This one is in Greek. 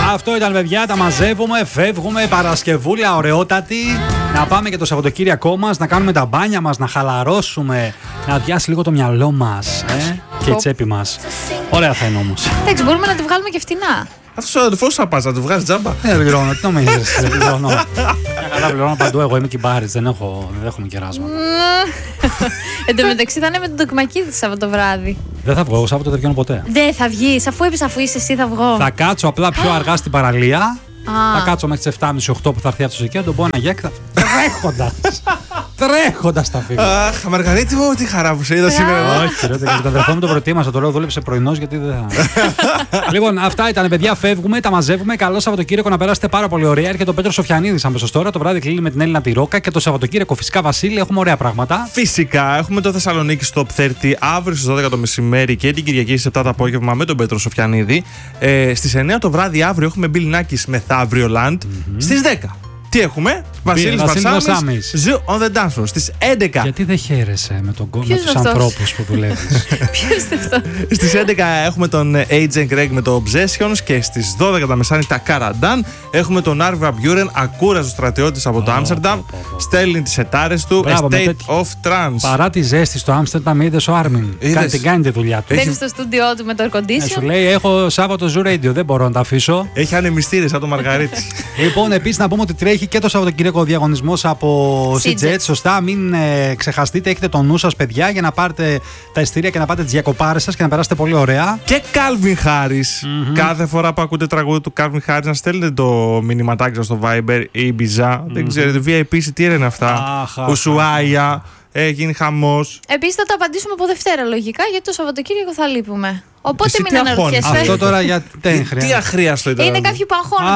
Αυτό ήταν, παιδιά. Τα μαζεύουμε, φεύγουμε. Παρασκευούλα, ωραιότατη. Να πάμε και το Σαββατοκύριακό μας, να κάνουμε τα μπάνια μας, να χαλαρώσουμε, να αδειάσει λίγο το μυαλό μας και η τσέπη μας. Ωραία θα είναι όμως. Εντάξει, μπορούμε να τη βγάλουμε και φτηνά. Αυτός ο αδερφός θα πας, να του βγάλεις τζάμπα. Δεν πληρώνω, τι νομίζεις, δεν πληρώνω. Καλά πληρώνω παντού, εγώ είμαι κυμπάρης, δεν έχουμε κεράσματα. Εν τω μεταξύ θα είναι με τον Τοκμακίδη Σάββατο βράδυ. Δεν θα βγω, εγώ Σάββατο δεν βγαίνω ποτέ. Δεν θα βγεις, αφού είσαι εσύ θα βγω. Θα κάτσω απλά πιο αργά στην παραλία. Θα κάτσω μέχρι τις 7.30-8 που θα έρθει αυτός εκεί, να τον πω ένα γέκ, τρέχοντας θα φύγω. Αχ, Μαργαρίτη μου, τι χαρά που σε είδα σήμερα. Όχι, ρε, τον αδερφό μου τον προτίμασα, το λέω δούλεψε πρωινός γιατί δεν θα. Λοιπόν, αυτά ήταν, παιδιά, φεύγουμε, τα μαζεύουμε. Καλό Σαββατοκύριακο, να περάσετε πάρα πολύ ωραία. Έρχεται ο Πέτρος Σοφιανίδης αμέσως τώρα, το βράδυ κλείνει με την Έλληνα τη Ρόκα και το Σαββατοκύριακο φυσικά, Βασίλη, έχουμε ωραία πράγματα. Φυσικά, έχουμε το Θεσσαλονίκη στο Top 30 αύριο στις 12 το μεσημέρι και την Κυριακή στις 7 το απόγευμα με τον Πέτρο Σοφιανίδη. Στις 9 το βράδυ αύριο έχουμε Bill Nackis μεθαύριο Land. Στις 10. Τι έχουμε, Βασίλης Βαρσάμις, Zoo on the Dance Floor. Στις 11. Γιατί δεν χαίρεσαι με τους ανθρώπους που δουλεύεις? Ποιος είναι αυτό? Στις 11 έχουμε τον Agent Greg με το Obsessions και στις 12 τα μεσάνυχτα Karadan έχουμε τον Arvi Van Buren, ακούραστος στρατιώτης από το Άμστερνταμ, στέλνει τις ετάρες του, A State of Trance. Παρά τη ζέστη στο Άμστερνταμ είδες ο Άρμιν. Την κάνει τη δουλειά του. Μπαίνει στο στούντιό του με το air condition. Σου λέει έχω Σάββατο Zoo Radio, δεν μπορώ να τα αφήσω. Έχει ανεμιστήρες σαν το Μαργαρίτη. Λοιπόν, επίσης να πούμε ότι τρέχει και το Σαββατοκύριακο διαγωνισμός από CJet. Σωστά, μην ξεχαστείτε, έχετε το νου σας, παιδιά, για να πάρετε τα εισιτήρια και να πάτε τις διακοπάρες σας και να περάσετε πολύ ωραία. Και Calvin Harris. Κάθε φορά που ακούτε τραγούδι του Calvin Harris, να στέλνετε το μηνυματάκι σας στο Viber ή Ibiza. Δεν ξέρετε, VIP, τι είναι αυτά. Ουσουάια. Γίνει χαμός. Επίσης θα τα απαντήσουμε από Δευτέρα λογικά, γιατί το Σαββατοκύριακο θα λείπουμε. Οπότε μην αναρωτιέσαι. Αυτό τώρα γιατί δεν χρειάζεται. Τι αχρίαστο ήταν. Είναι κάποιοι που αγχώνονται.